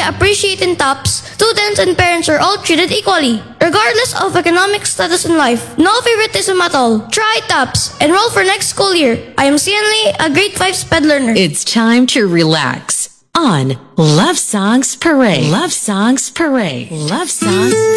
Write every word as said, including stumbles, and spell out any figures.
appreciate in TOPS, students and parents are all treated equally, regardless of economic status in life. No favoritism at all. Try TOPS. Enroll for next school year. I am Sian Lee, a grade five SPED learner. It's time to relax on Love Songs Parade. Love Songs Parade. Love Songs